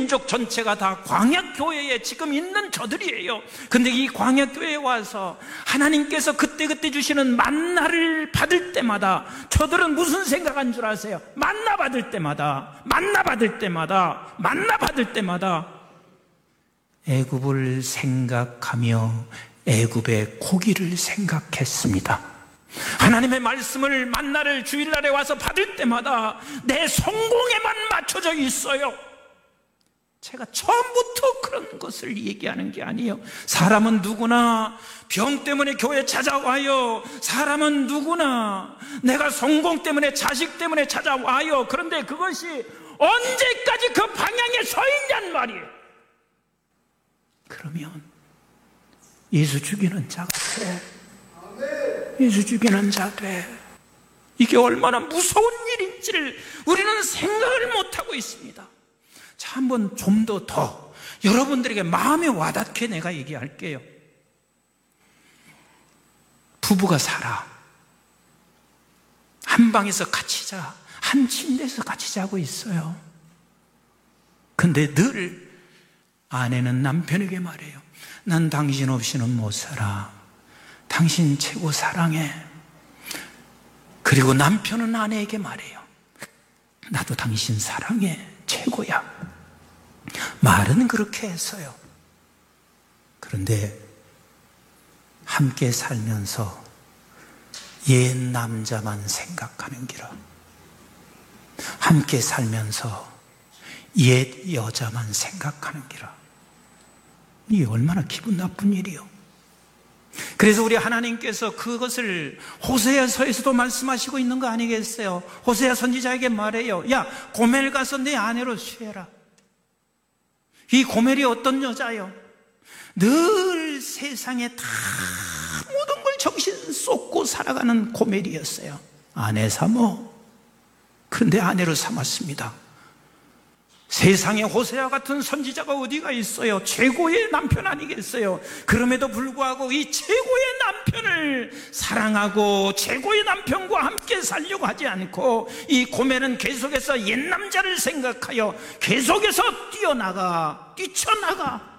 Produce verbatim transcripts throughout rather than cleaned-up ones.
민족 전체가 다 광야교회에 지금 있는 저들이에요. 근데 이 광야교회에 와서 하나님께서 그때그때 주시는 만나를 받을 때마다 저들은 무슨 생각한 줄 아세요? 만나 받을 때마다 만나 받을 때마다 만나 받을 때마다 애굽을 생각하며 애굽의 고기를 생각했습니다. 하나님의 말씀을 만나를 주일날에 와서 받을 때마다 내 성공에만 맞춰져 있어요. 제가 처음부터 그런 것을 얘기하는 게 아니에요. 사람은 누구나 병 때문에 교회 찾아와요. 사람은 누구나 내가 성공 때문에, 자식 때문에 찾아와요. 그런데 그것이 언제까지 그 방향에 서 있냔 말이에요. 그러면 예수 죽이는 자가 돼. 예수 죽이는 자 돼. 이게 얼마나 무서운 일인지를 우리는 생각을 못하고 있습니다. 자, 한번 좀 더 더 여러분들에게 마음에 와닿게 내가 얘기할게요. 부부가 살아. 한 방에서 같이 자. 한 침대에서 같이 자고 있어요. 근데 늘 아내는 남편에게 말해요. 난 당신 없이는 못 살아. 당신 최고 사랑해. 그리고 남편은 아내에게 말해요. 나도 당신 사랑해. 최고야. 말은 그렇게 했어요. 그런데 함께 살면서 옛 남자만 생각하는 기라. 함께 살면서 옛 여자만 생각하는 기라. 이게 얼마나 기분 나쁜 일이요. 그래서 우리 하나님께서 그것을 호세아서에서도 말씀하시고 있는 거 아니겠어요? 호세아 선지자에게 말해요. 야, 고멜 가서 내 아내로 취해라. 이 고멜이 어떤 여자요? 늘 세상에 다 모든 걸 정신 쏟고 살아가는 고멜이었어요. 아내 삼어. 그런데 아내로 삼았습니다. 세상에 호세아 같은 선지자가 어디가 있어요? 최고의 남편 아니겠어요? 그럼에도 불구하고 이 최고의 남편을 사랑하고 최고의 남편과 함께 살려고 하지 않고 이 고멜은 계속해서 옛 남자를 생각하여 계속해서 뛰어나가 뛰쳐나가.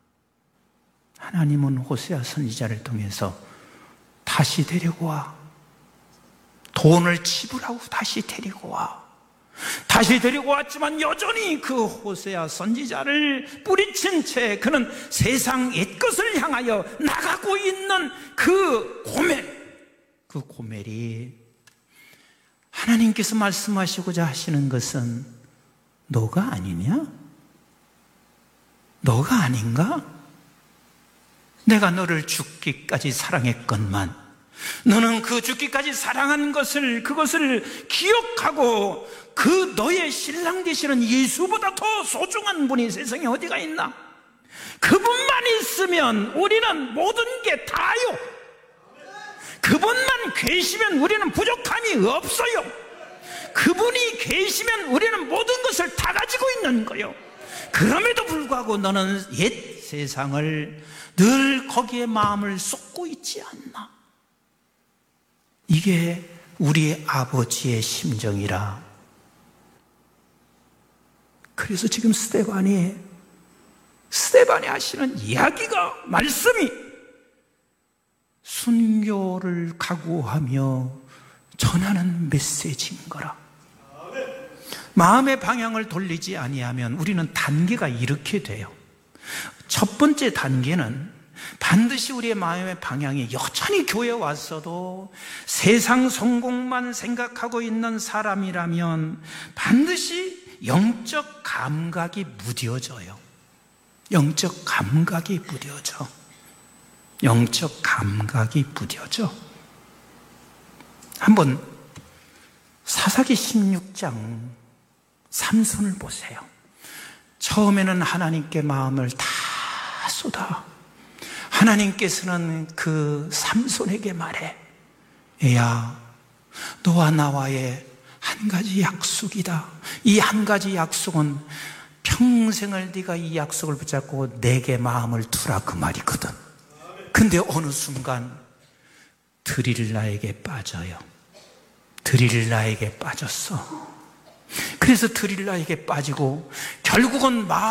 하나님은 호세아 선지자를 통해서 다시 데리고 와. 돈을 지불하고 다시 데리고 와. 다시 데리고 왔지만 여전히 그 호세아 선지자를 뿌리친 채 그는 세상 옛것을 향하여 나가고 있는 그 고멜, 그 고멜이 하나님께서 말씀하시고자 하시는 것은 너가 아니냐? 너가 아닌가? 내가 너를 죽기까지 사랑했건만 너는 그 죽기까지 사랑한 것을, 그것을 기억하고 그 너의 신랑 되시는 예수보다 더 소중한 분이 세상에 어디가 있나? 그분만 있으면 우리는 모든 게 다요. 그분만 계시면 우리는 부족함이 없어요. 그분이 계시면 우리는 모든 것을 다 가지고 있는 거요. 그럼에도 불구하고 너는 옛 세상을 늘 거기에 마음을 쏟고 있지 않나? 이게 우리 아버지의 심정이라. 그래서 지금 스데반이 스데반이 하시는 이야기가, 말씀이 순교를 각오하며 전하는 메시지인 거라. 마음의 방향을 돌리지 아니하면 우리는 단계가 이렇게 돼요. 첫 번째 단계는 반드시 우리의 마음의 방향이 여전히 교회에 왔어도 세상 성공만 생각하고 있는 사람이라면 반드시 영적 감각이 무뎌져요. 영적 감각이 무뎌져. 영적 감각이 무뎌져. 한번 사사기 십육 장 삼손을 보세요. 처음에는 하나님께 마음을 다 쏟아. 하나님께서는 그 삼손에게 말해. 야, 너와 나와의 한 가지 약속이다. 이 한 가지 약속은 평생을 네가 이 약속을 붙잡고 내게 마음을 두라, 그 말이거든. 근데 어느 순간 드릴라에게 빠져요. 드릴라에게 빠졌어. 그래서 드릴라에게 빠지고 결국은 마음